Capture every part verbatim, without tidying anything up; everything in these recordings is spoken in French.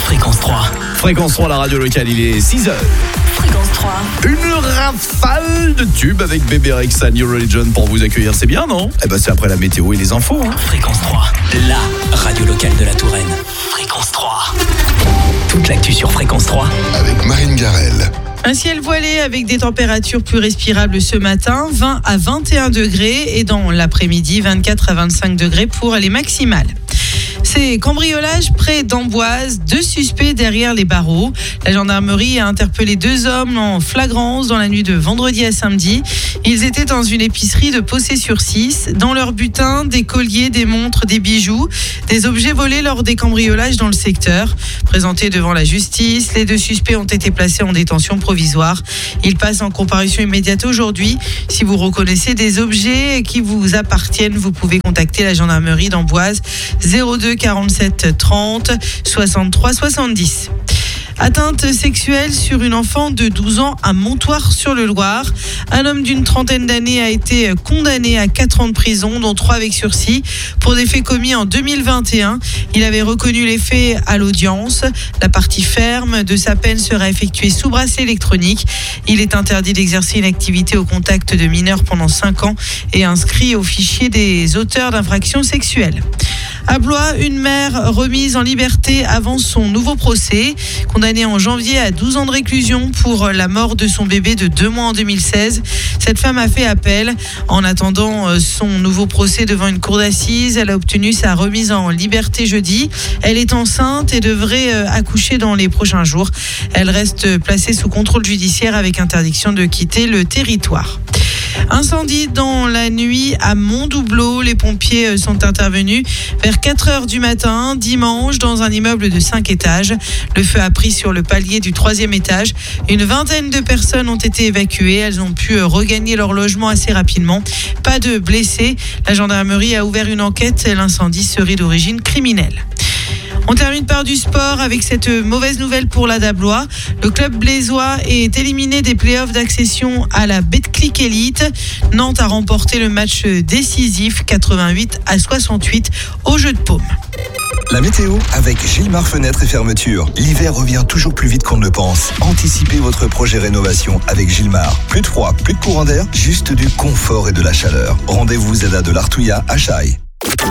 Fréquence trois. Fréquence trois, la radio locale, il est six heures. Fréquence trois. Une rafale de tubes avec Bébé Rexha, New Religion pour vous accueillir, c'est bien, non? Eh ben c'est après la météo et les infos. Hein. Fréquence trois, la radio locale de la Touraine. Fréquence trois. Toute l'actu sur Fréquence trois. Avec Marine Garel. Un ciel voilé avec des températures plus respirables ce matin, vingt à vingt et un degrés, et dans l'après-midi, vingt-quatre à vingt-cinq degrés pour les maximales. C'est cambriolage près d'Amboise, deux suspects derrière les barreaux. La gendarmerie a interpellé deux hommes en flagrance dans la nuit de vendredi à samedi. Ils étaient dans une épicerie de Possé-sur-Cisse. Dans leur butin, des colliers, des montres, des bijoux, des objets volés lors des cambriolages dans le secteur. Présentés devant la justice, les deux suspects ont été placés en détention provisoire. Ils passent en comparution immédiate aujourd'hui. Si vous reconnaissez des objets qui vous appartiennent, vous pouvez contacter la gendarmerie d'Amboise zéro deux quarante-sept trente soixante-trois soixante-dix. Atteinte sexuelle sur une enfant de douze ans à Montoire-sur-le-Loir. Un homme d'une trentaine d'années a été condamné à quatre ans de prison, dont trois avec sursis, pour des faits commis en deux mille vingt et un. Il avait reconnu les faits à l'audience. La partie ferme de sa peine sera effectuée sous bracelet électronique. Il est interdit d'exercer une activité au contact de mineurs pendant cinq ans et inscrit au fichier des auteurs d'infractions sexuelles. À Blois, une mère remise en liberté avant son nouveau procès. Condamnée en janvier à douze ans de réclusion pour la mort de son bébé de deux mois en deux mille seize. Cette femme a fait appel. En attendant son nouveau procès devant une cour d'assises, elle a obtenu sa remise en liberté jeudi. Elle est enceinte et devrait accoucher dans les prochains jours. Elle reste placée sous contrôle judiciaire avec interdiction de quitter le territoire. Incendie dans la nuit à Montdoubleau. Les pompiers sont intervenus vers quatre heures du matin, dimanche, dans un immeuble de cinq étages. Le feu a pris sur le palier du troisième étage. Une vingtaine de personnes ont été évacuées. Elles ont pu regagner leur logement assez rapidement. Pas de blessés. La gendarmerie a ouvert une enquête. L'incendie serait d'origine criminelle. On termine par du sport avec cette mauvaise nouvelle pour l'A D A Blois. Le club blésois est éliminé des playoffs d'accession à la Betclic Elite. Nantes a remporté le match décisif quatre-vingt-huit à soixante-huit au Jeu de Paume. La météo avec Gilmar Fenêtres et Fermetures. L'hiver revient toujours plus vite qu'on ne le pense. Anticipez votre projet rénovation avec Gilmar. Plus de froid, plus de courant d'air, juste du confort et de la chaleur. Rendez-vous Zeda de l'Artouillat à Chaille.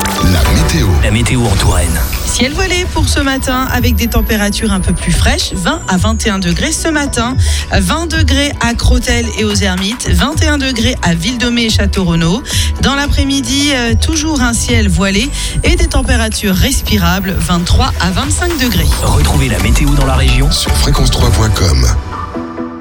La météo. La météo en Touraine. Ciel voilé pour ce matin avec des températures un peu plus fraîches, vingt à vingt et un degrés ce matin, vingt degrés à Crotel et aux Hermites, vingt et un degrés à Ville-Domée et Château-Renaud. Dans l'après-midi, euh, toujours un ciel voilé et des températures respirables, vingt-trois à vingt-cinq degrés. Retrouvez la météo dans la région Sur fréquence trois point